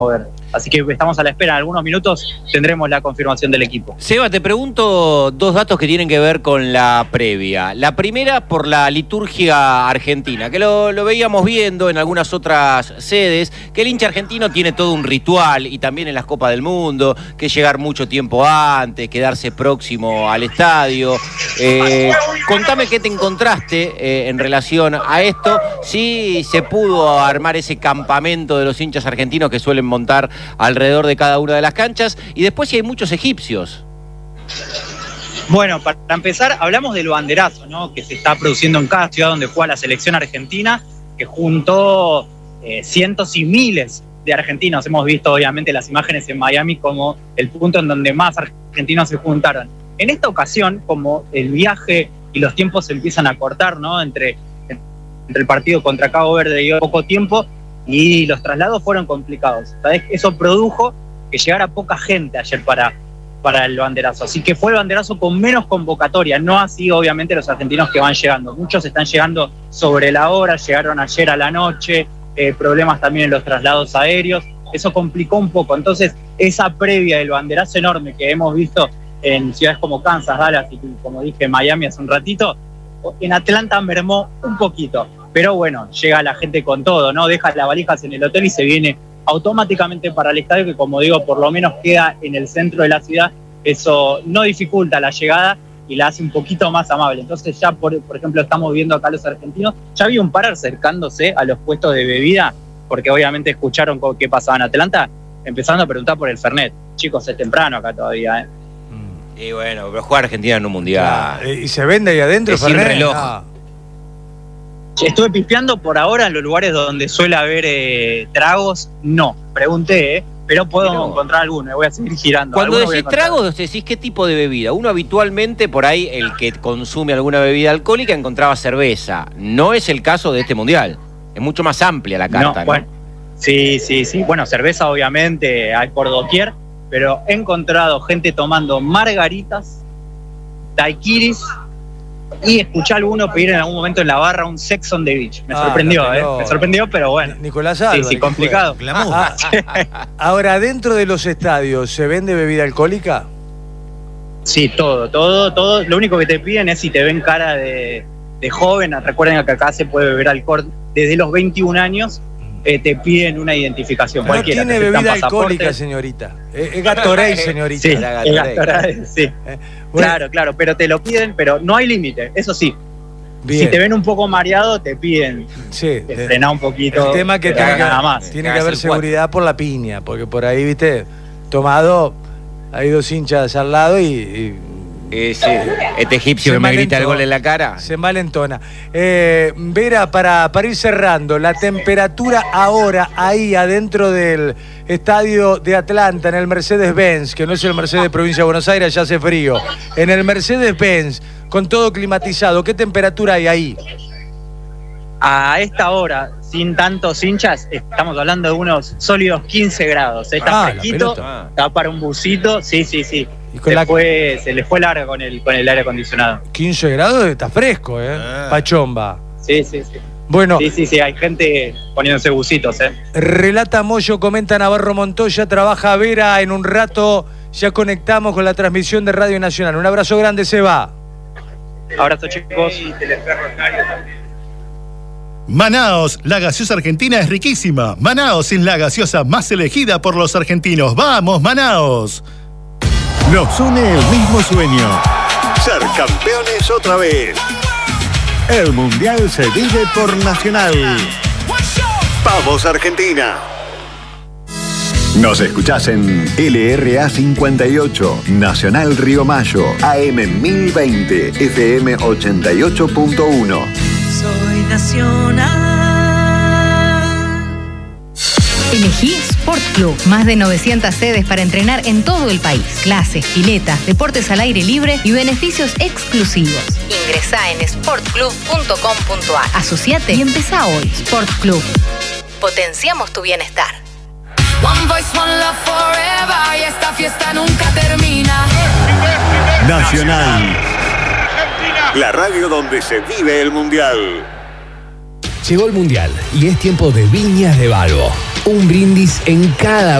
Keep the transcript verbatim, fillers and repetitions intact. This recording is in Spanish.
ver. Así que estamos a la espera, en algunos minutos tendremos la confirmación del equipo. Seba, te pregunto dos datos que tienen que ver con la previa. La primera, por la liturgia argentina, que lo, lo veíamos viendo en algunas otras sedes, que el hincha argentino tiene todo un ritual, y también en las Copas del Mundo, que es llegar mucho tiempo antes, quedarse próximo al estadio. Eh, contame qué te encontraste eh, en relación a esto, si se pudo armar ese campamento de los hinchas argentinos que suelen montar alrededor de cada una de las canchas, y después si hay muchos egipcios. Bueno, para empezar, hablamos del banderazo, ¿no?, que se está produciendo en cada ciudad donde juega la selección argentina, que juntó eh, cientos y miles de argentinos. Hemos visto obviamente las imágenes en Miami como el punto en donde más argentinos se juntaron. En esta ocasión, como el viaje y los tiempos se empiezan a cortar, ¿no?, entre, entre el partido contra Cabo Verde y poco tiempo, y los traslados fueron complicados. ¿Sabes? Eso produjo que llegara poca gente ayer para, para el banderazo. Así que fue el banderazo con menos convocatoria, no así obviamente los argentinos que van llegando. Muchos están llegando sobre la hora, llegaron ayer a la noche, eh, problemas también en los traslados aéreos. Eso complicó un poco. Entonces, esa previa del banderazo enorme que hemos visto en ciudades como Kansas, Dallas y, como dije, Miami hace un ratito, en Atlanta mermó un poquito. Pero bueno, llega la gente con todo, ¿no? Deja las valijas en el hotel y se viene automáticamente para el estadio, que como digo, por lo menos queda en el centro de la ciudad. Eso no dificulta la llegada y la hace un poquito más amable. Entonces ya, por, por ejemplo, estamos viendo acá los argentinos, ya había un par acercándose a los puestos de bebida, porque obviamente escucharon qué pasaba en Atlanta, empezando a preguntar por el Fernet. Chicos, es temprano acá todavía, ¿eh? Y bueno, pero juega Argentina en un mundial. Ah, ¿y se vende ahí adentro, es sin Fernet? reloj. Ah. Estuve pispeando por ahora en los lugares donde suele haber eh, tragos, no. Pregunté, ¿eh? Pero puedo no. encontrar alguno, voy a seguir girando. Cuando decís tragos, decís qué tipo de bebida. Uno habitualmente, por ahí, el que consume alguna bebida alcohólica, encontraba cerveza. No es el caso de este mundial. Es mucho más amplia la carta, ¿no? Bueno, sí, sí, sí. Bueno, cerveza obviamente hay por doquier, pero he encontrado gente tomando margaritas, daiquiris, y escuché a alguno pedir en algún momento en la barra un Sex on the Beach. Me ah, sorprendió, no, ¿eh? Me sorprendió, pero bueno. Nicolás Álvarez. Sí, sí, complicado. Ah, ahora, dentro de los estadios, ¿se vende bebida alcohólica? Sí, todo, todo, todo. Lo único que te piden es si te ven cara de, de joven. Recuerden que acá se puede beber alcohol desde los veintiún años. Eh, te piden una identificación. No cualquiera. Tiene bebida alcohólica, señorita. Es, es Gatorade, señorita. Sí, es Gatorade, sí. Eh, bueno. Claro, claro, pero te lo piden, pero no hay límite, eso sí. Bien. Si te ven un poco mareado, te piden sí, te frena un poquito. El tema que tiene que, nada más. Tiene que haber seguridad por la piña, porque por ahí, viste, tomado, hay dos hinchas al lado y... y Ese, este egipcio que me grita el gol en la cara. Se malentona. Eh, Vera, para, para ir cerrando, la temperatura ahora ahí adentro del estadio de Atlanta, en el Mercedes-Benz, que no es el Mercedes Provincia de Buenos Aires, ya hace frío. En el Mercedes-Benz, con todo climatizado, ¿qué temperatura hay ahí? A esta hora, sin tantos hinchas, estamos hablando de unos sólidos quince grados. Está ah, fresquito, está para un busito, sí, sí, sí. Y con se, la... fue, se le fue larga con el, con el aire acondicionado. quince grados está fresco, ¿eh? Ah. Pachomba. Sí, sí, sí. Bueno. Sí, sí, sí, hay gente poniéndose bucitos, ¿eh? Relata Moyo, comenta Navarro Montoya, trabaja Vera en un rato. Ya conectamos con la transmisión de Radio Nacional. Un abrazo grande, Seba. Abrazo, chicos. Manaos, la gaseosa argentina es riquísima. Manaos es la gaseosa más elegida por los argentinos. ¡Vamos, Manaos! Nos une el mismo sueño. Ser campeones otra vez. El Mundial se vive por Nacional. ¡Vamos, Argentina! Nos escuchás en L R A cincuenta y ocho, Nacional Río Mayo, A M mil veinte, F M ochenta y ocho punto uno. Soy Nacional. Elegí Sport Club. Más de novecientas sedes para entrenar en todo el país. Clases, piletas, deportes al aire libre y beneficios exclusivos. Ingresá en sport club punto com punto a r. Asociate y empezá hoy. Sport Club. Potenciamos tu bienestar. One voice, one love forever. Y esta fiesta nunca termina. Nacional. La radio donde se vive el Mundial. Llegó el Mundial y es tiempo de Viñas de Balbo. Un brindis en cada